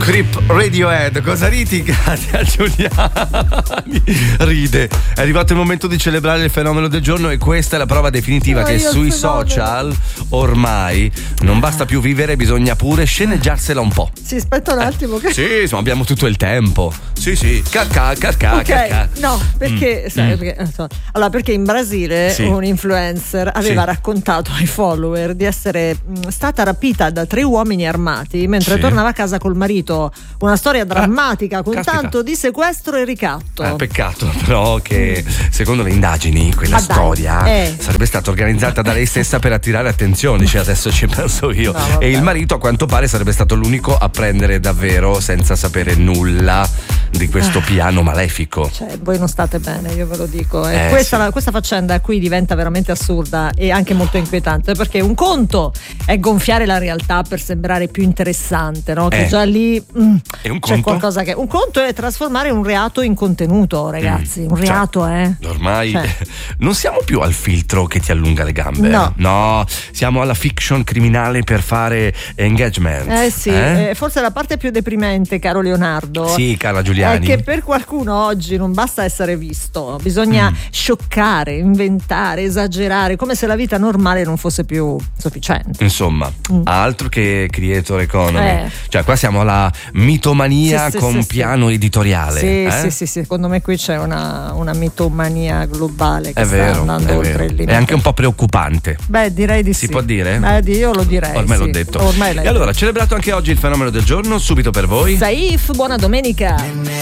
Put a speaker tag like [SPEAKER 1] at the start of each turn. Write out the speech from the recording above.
[SPEAKER 1] Creep Radiohead, cosa ridi Katia Giuliani? Ride. È arrivato il momento di celebrare il fenomeno del giorno e questa è la prova definitiva che sui social ormai non basta più vivere, bisogna pure sceneggiarsela un po'.
[SPEAKER 2] Sì, aspetta un attimo che...
[SPEAKER 1] Sì, insomma, abbiamo tutto il tempo. Sì.
[SPEAKER 2] Ok, no, perché sai, perché in Brasile un influencer aveva raccontato ai follower di essere stata rapita da 3 uomini armati mentre tornava a casa col marito. Una storia drammatica con tanto di sequestro e ricatto.
[SPEAKER 1] Peccato però che secondo le indagini quella storia sarebbe stata organizzata da lei stessa per attirare attenzione, cioè adesso ci penso io. E il marito a quanto pare sarebbe stato l'unico a prendere davvero senza sapere nulla di questo piano malefico.
[SPEAKER 2] Cioè, voi non state bene, io ve lo dico. Questa faccenda qui diventa veramente assurda e anche molto inquietante, perché un conto è gonfiare la realtà per sembrare più interessante, no? Che già lì c'è qualcosa che... Un conto è trasformare un reato in contenuto, ragazzi. Un reato,
[SPEAKER 1] ormai non siamo più al filtro che ti allunga le gambe. No, siamo alla fiction criminale per fare engagement.
[SPEAKER 2] Forse la parte più deprimente, caro Leonardo.
[SPEAKER 1] Sì, cara Giuliani.
[SPEAKER 2] È che per qualcuno oggi non basta essere visto, bisogna scioccare, inventare, esagerare, come se la vita normale non fosse più sufficiente.
[SPEAKER 1] Insomma, altro che creator economy. Cioè, qua siamo alla mitomania con piano editoriale.
[SPEAKER 2] Sì, secondo me qui c'è una mitomania globale che
[SPEAKER 1] è
[SPEAKER 2] sta
[SPEAKER 1] vero,
[SPEAKER 2] andando oltre il limite.
[SPEAKER 1] È anche un po' preoccupante.
[SPEAKER 2] Beh, direi di
[SPEAKER 1] si può dire?
[SPEAKER 2] Io lo direi.
[SPEAKER 1] Ormai l'ho detto.
[SPEAKER 2] Ormai
[SPEAKER 1] e allora, celebrato anche oggi il fenomeno del giorno, subito per voi
[SPEAKER 2] Saif, buona domenica.